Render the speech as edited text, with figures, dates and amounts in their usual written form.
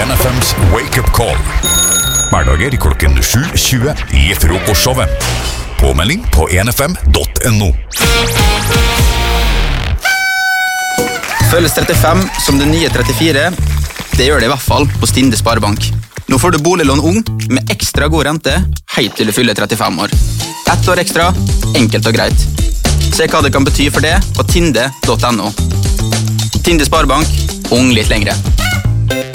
NFMs Wake Up Call. Hverdager klokken 7:20 i frokostshowet. Påmelding på nfm.no. Føles 35 som det nye 34? Det gjør det i hvert fall på Stinde Sparebank. Nå får du boliglån ung med ekstra god rente helt til du fyller 35 år. 1 år ekstra, enkelt og greit. Se hva det kan bety for det på tinde.no. Tinde Sparebank, ung litt lengre.